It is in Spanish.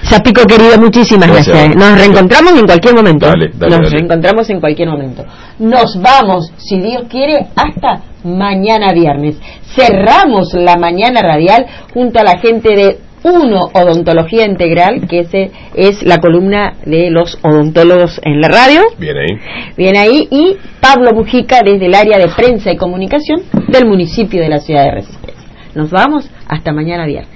Zapico querido, muchísimas gracias. Nos reencontramos en cualquier momento. Nos reencontramos en cualquier momento. Nos vamos, si Dios quiere, hasta mañana viernes. Cerramos la mañana radial junto a la gente de Odontología Integral, que es la columna de los odontólogos en la radio. Bien ahí. Y Pablo Mujica desde el área de prensa y comunicación del municipio de la ciudad de Resistencia. Nos vamos hasta mañana viernes.